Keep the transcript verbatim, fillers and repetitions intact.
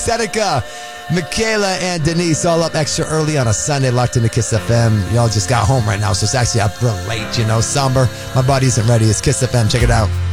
Seneca, Michaela, and Denise all up extra early on a Sunday, locked into Kiss F M. Y'all just got home right now, so it's actually up real late, you know. Somber, my body isn't ready. It's Kiss F M. Check it out.